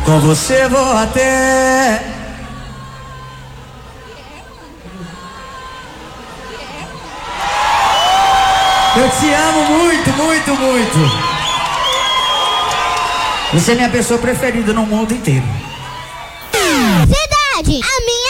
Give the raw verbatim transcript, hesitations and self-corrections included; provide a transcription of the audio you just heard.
Com você vou até. Eu te amo muito, muito, muito. Você é minha pessoa preferida no mundo inteiro. Cidade, a minha.